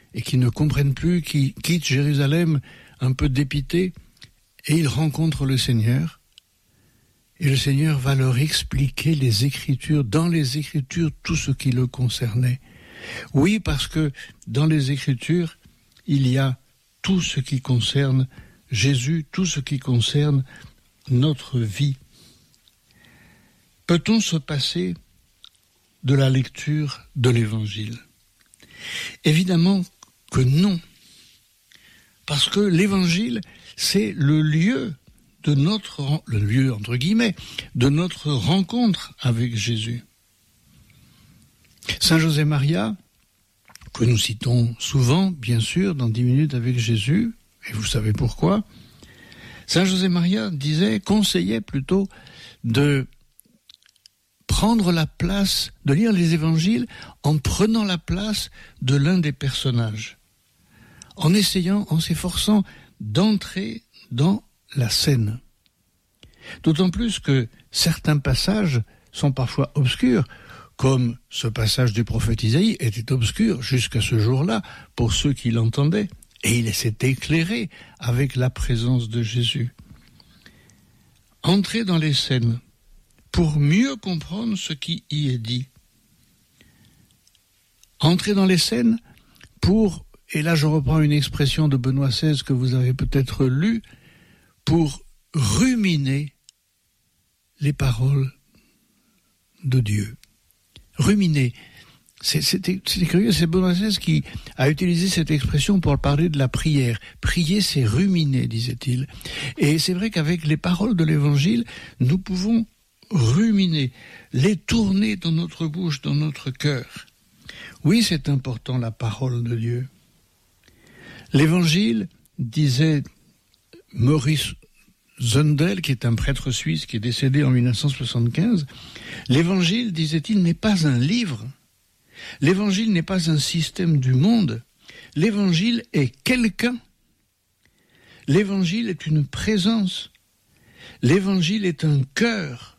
et qui ne comprennent plus, qui quittent Jérusalem un peu dépités, et ils rencontrent le Seigneur. Et le Seigneur va leur expliquer les Écritures, dans les Écritures, tout ce qui le concernait. Oui, parce que dans les Écritures, il y a tout ce qui concerne Jésus, tout ce qui concerne notre vie. Peut-on se passer de la lecture de l'Évangile? Évidemment que non. Parce que l'Évangile, c'est le lieu entre guillemets, de notre rencontre avec Jésus. Saint José Maria, que nous citons souvent, bien sûr, dans 10 minutes avec Jésus, et vous savez pourquoi, Saint José Maria conseillait plutôt de prendre la place, de lire les évangiles en prenant la place de l'un des personnages, en s'efforçant d'entrer dans la scène. D'autant plus que certains passages sont parfois obscurs, comme ce passage du prophète Isaïe était obscur jusqu'à ce jour-là pour ceux qui l'entendaient, et il s'est éclairé avec la présence de Jésus. Entrer dans les scènes pour mieux comprendre ce qui y est dit. Entrer dans les scènes pour, et là je reprends une expression de Benoît XVI que vous avez peut-être lue, pour ruminer les paroles de Dieu. Ruminer. C'est curieux, c'est Benoît XVI qui a utilisé cette expression pour parler de la prière. Prier, c'est ruminer, disait-il. Et c'est vrai qu'avec les paroles de l'Évangile, nous pouvons ruminer, les tourner dans notre bouche, dans notre cœur. Oui, c'est important, la parole de Dieu. L'Évangile, disait Maurice Zundel, qui est un prêtre suisse qui est décédé en 1975, l'Évangile, disait-il, n'est pas un livre. L'Évangile n'est pas un système du monde. L'Évangile est quelqu'un. L'Évangile est une présence. L'Évangile est un cœur.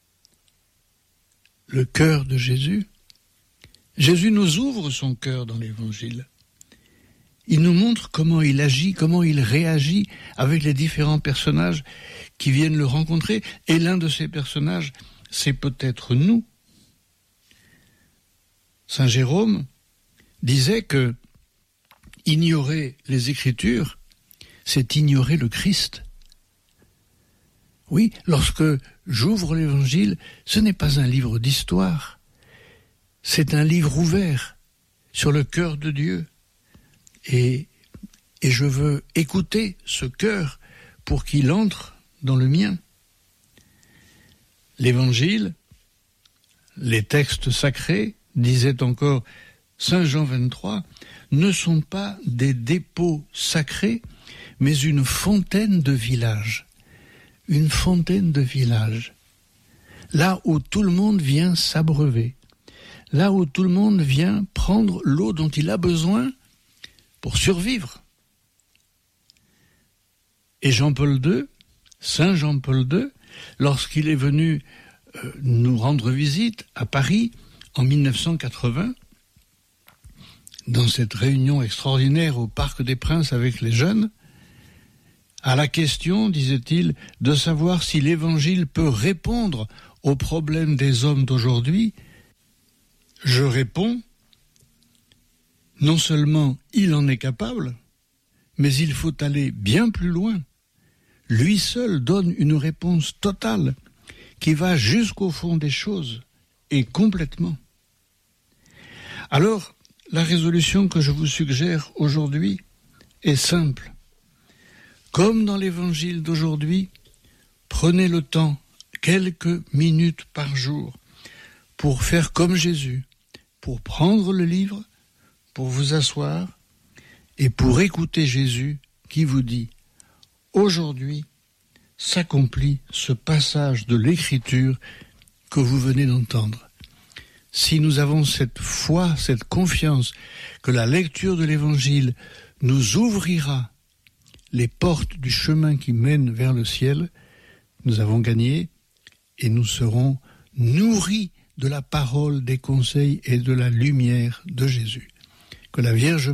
Le cœur de Jésus. Jésus nous ouvre son cœur dans l'Évangile. Il nous montre comment il agit, comment il réagit avec les différents personnages qui viennent le rencontrer. Et l'un de ces personnages, c'est peut-être nous. Saint Jérôme disait que ignorer les Écritures, c'est ignorer le Christ. Oui, lorsque j'ouvre l'Évangile, ce n'est pas un livre d'histoire. C'est un livre ouvert sur le cœur de Dieu. Et je veux écouter ce cœur pour qu'il entre dans le mien. L'Évangile, les textes sacrés, disait encore Saint Jean 23, ne sont pas des dépôts sacrés, mais une fontaine de village. Une fontaine de village. Là où tout le monde vient s'abreuver. Là où tout le monde vient prendre l'eau dont il a besoin pour survivre. Et Jean-Paul II, Saint Jean-Paul II, lorsqu'il est venu nous rendre visite à Paris en 1980, dans cette réunion extraordinaire au Parc des Princes avec les jeunes, à la question, disait-il, de savoir si l'Évangile peut répondre aux problèmes des hommes d'aujourd'hui, je réponds, non seulement il en est capable, mais il faut aller bien plus loin. Lui seul donne une réponse totale qui va jusqu'au fond des choses et complètement. Alors, la résolution que je vous suggère aujourd'hui est simple. Comme dans l'Évangile d'aujourd'hui, prenez le temps, quelques minutes par jour, pour faire comme Jésus, pour prendre le livre, pour vous asseoir et pour écouter Jésus qui vous dit « Aujourd'hui s'accomplit ce passage de l'Écriture que vous venez d'entendre. » Si nous avons cette foi, cette confiance que la lecture de l'Évangile nous ouvrira les portes du chemin qui mène vers le ciel, nous avons gagné et nous serons nourris de la parole, des conseils et de la lumière de Jésus. Que la Vierge